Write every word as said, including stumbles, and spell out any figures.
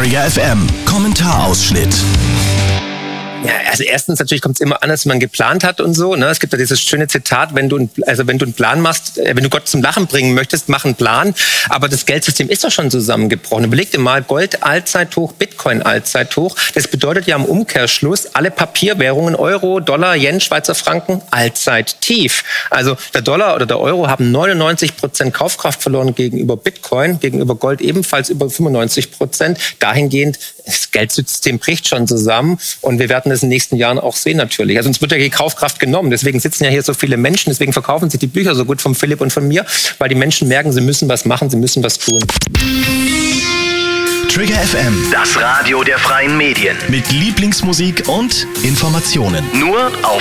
Trigger F M Kommentarausschnitt. Ja, also erstens natürlich kommt es immer an, als man geplant hat und so. Ne? Es gibt ja dieses schöne Zitat, wenn du, also wenn du einen Plan machst, äh, wenn du Gott zum Lachen bringen möchtest, mach einen Plan. Aber das Geldsystem ist doch schon zusammengebrochen. Überleg dir mal, Gold Allzeithoch, Bitcoin Allzeithoch. Das bedeutet ja im Umkehrschluss, alle Papierwährungen, Euro, Dollar, Yen, Schweizer Franken, Allzeittief. Also der Dollar oder der Euro haben neunundneunzig Prozent Kaufkraft verloren gegenüber Bitcoin, gegenüber Gold ebenfalls über fünfundneunzig Prozent. Dahingehend, das Geldsystem bricht schon zusammen und wir werden das in den nächsten Jahren auch sehen natürlich. Also uns wird ja die Kaufkraft genommen. Deswegen sitzen ja hier so viele Menschen. Deswegen verkaufen sich die Bücher so gut von Philipp und von mir, weil die Menschen merken, sie müssen was machen, sie müssen was tun. Trigger F M, Das Radio der freien Medien. mit Lieblingsmusik und Informationen. Nur auf